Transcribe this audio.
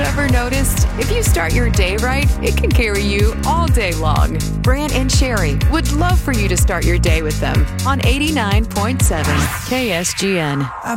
Ever noticed? If you start your day right, it can carry you all day long. Brant and Sherry would love for you to start your day with them on 89.7 KSGN.